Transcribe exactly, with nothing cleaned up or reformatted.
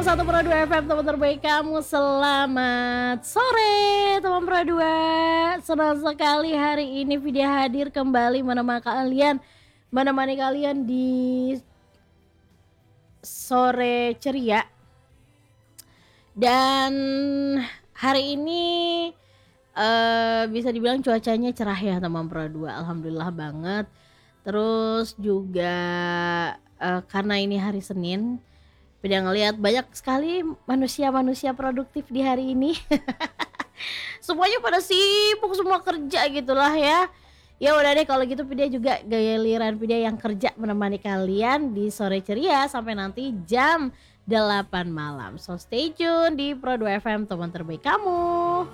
satu Pro dua F M, teman terbaik kamu. Selamat sore teman Pro dua. Senang sekali hari ini Vidya hadir kembali menemani kalian menemani kalian di sore ceria. Dan hari ini uh, bisa dibilang cuacanya cerah ya teman Pro dua. Alhamdulillah banget. Terus juga uh, karena ini hari Senin, udah ngelihat banyak sekali manusia-manusia produktif di hari ini. Semuanya pada sibuk semua kerja gitulah ya. Ya udah deh kalau gitu Vidya juga giliran Vidya yang kerja menemani kalian di sore ceria sampai nanti jam delapan malam. So stay tune di Pro dua F M, teman terbaik kamu.